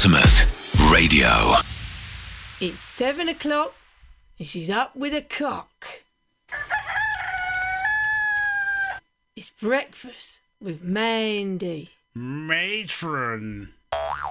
Ultimate Radio. It's 7 o'clock and she's up with a cock. It's breakfast with Mandy. Matron.